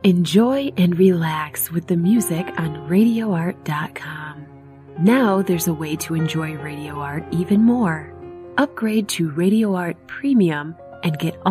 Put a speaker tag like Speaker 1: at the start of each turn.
Speaker 1: Enjoy and relax with the music on RadioArt.com. Now there's a way to enjoy Radio Art even more. Upgrade to Radio Art Premium and get